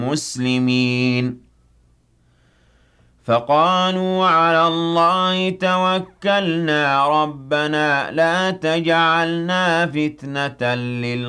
مسلمين فقالوا على الله توكلنا ربنا لا تجعلنا فتنة